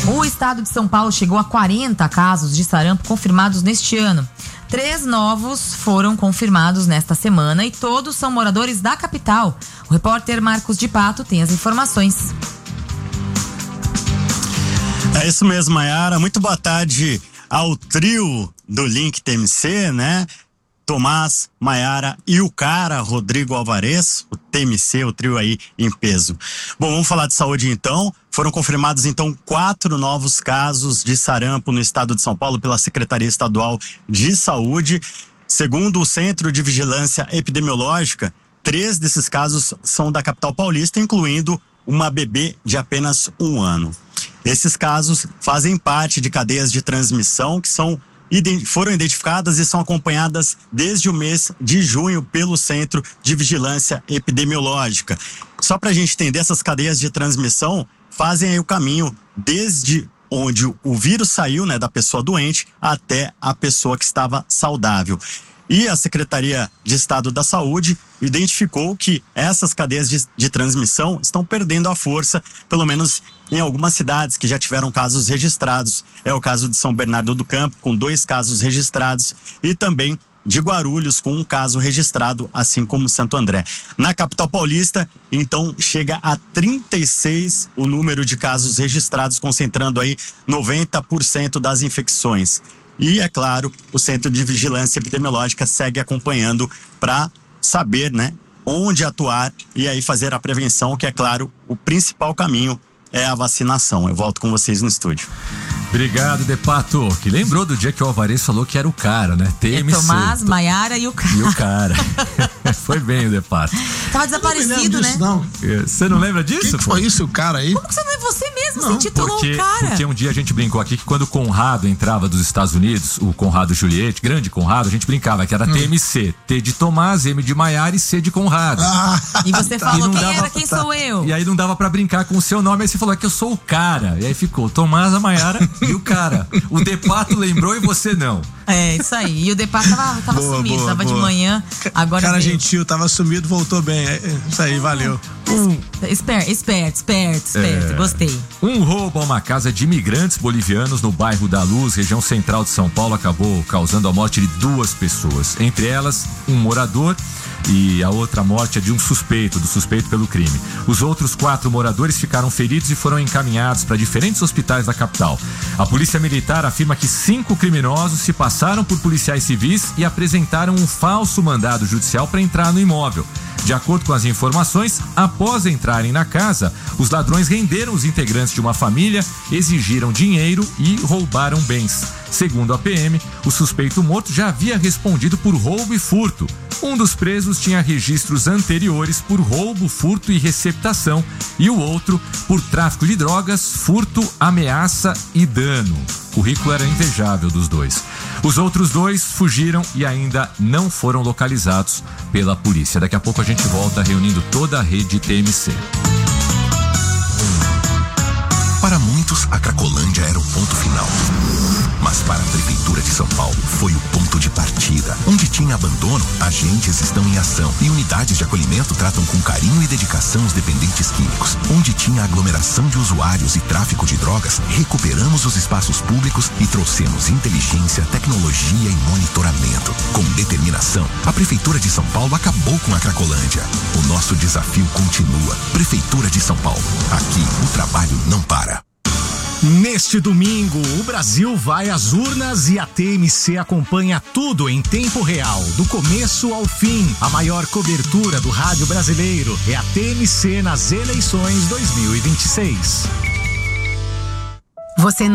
O estado de São Paulo chegou a 40 casos de sarampo confirmados neste ano. 3 novos foram confirmados nesta semana e todos são moradores da capital. O repórter Marcos de Pato tem as informações. É isso mesmo, Mayara. Muito boa tarde ao trio do Link TMC, né? Tomás, Mayara e o cara, Rodrigo Alvarez, o TMC, o trio aí em peso. Bom, vamos falar de saúde então. Foram confirmados então 4 novos casos de sarampo no estado de São Paulo pela Secretaria Estadual de Saúde. Segundo o Centro de Vigilância Epidemiológica, 3 desses casos são da capital paulista, incluindo uma bebê de apenas 1 ano. Esses casos fazem parte de cadeias de transmissão que foram identificadas e são acompanhadas desde o mês de junho pelo Centro de Vigilância Epidemiológica. Só para a gente entender, essas cadeias de transmissão fazem aí o caminho desde onde o vírus saiu, né, da pessoa doente até a pessoa que estava saudável. E a Secretaria de Estado da Saúde identificou que essas cadeias de transmissão estão perdendo a força, pelo menos em algumas cidades que já tiveram casos registrados. É o caso de São Bernardo do Campo, com 2 casos registrados, e também de Guarulhos, com 1 caso registrado, assim como Santo André. Na capital paulista, então, chega a 36 o número de casos registrados, concentrando aí 90% das infecções. E, é claro, o Centro de Vigilância Epidemiológica segue acompanhando para saber, né, onde atuar e aí fazer a prevenção, que é claro, o principal caminho é a vacinação. Eu volto com vocês no estúdio. Obrigado, De Pato, que lembrou do dia que o Alvarez falou que era o cara, né? TMC. Tomás, Mayara e o cara. E o cara. Foi bem o De Pato. Tava desaparecido, né? Não. Você não lembra disso? Quem foi isso, o cara aí? Como que você não é você mesmo? Você intitulou o cara. Porque um dia a gente brincou aqui que quando o Conrado entrava dos Estados Unidos, o Conrado Juliette, grande Conrado, a gente brincava que era TMC. T de Tomás, M de Mayara e C de Conrado. E você falou quem sou eu? E aí não dava pra brincar com o seu nome, aí você falou que eu sou o cara. E aí ficou Tomás, a Mayara e o cara. O De Pato lembrou e você não. É, isso aí. E o De Pato tava sumido, tava de manhã. Agora cara veio. gentil, tava sumido, voltou bem. Isso aí, valeu. Esperto. Gostei. Um roubo a uma casa de imigrantes bolivianos no bairro da Luz, região central de São Paulo, acabou causando a morte de 2 pessoas. Entre elas, um morador, e a outra morte é de um suspeito pelo crime. Os outros 4 moradores ficaram feridos e foram encaminhados para diferentes hospitais da capital. A polícia militar afirma que 5 criminosos se passaram por policiais civis e apresentaram um falso mandado judicial para entrar no imóvel. De acordo com as informações, após entrarem na casa, os ladrões renderam os integrantes de uma família, exigiram dinheiro e roubaram bens. Segundo a PM, o suspeito morto já havia respondido por roubo e furto. Um dos presos tinha registros anteriores por roubo, furto e receptação, e o outro por tráfico de drogas, furto, ameaça e dano. O currículo era invejável dos 2. Os outros 2 fugiram e ainda não foram localizados pela polícia. Daqui a pouco a gente volta reunindo toda a rede TMC. Para muitos, a Cracolândia era o ponto final. Mas para a Prefeitura de São Paulo, foi o ponto de partida. Onde tinha abandono, agentes estão em ação e unidades de acolhimento tratam com carinho e dedicação os dependentes químicos. Onde tinha aglomeração de usuários e tráfico de drogas, recuperamos os espaços públicos e trouxemos inteligência, tecnologia e monitoramento. Com determinação, a Prefeitura de São Paulo acabou com a Cracolândia. O nosso desafio continua. Prefeitura de São Paulo. Aqui, o trabalho não para. Neste domingo, o Brasil vai às urnas e a TMC acompanha tudo em tempo real, do começo ao fim. A maior cobertura do rádio brasileiro é a TMC nas eleições 2026. Você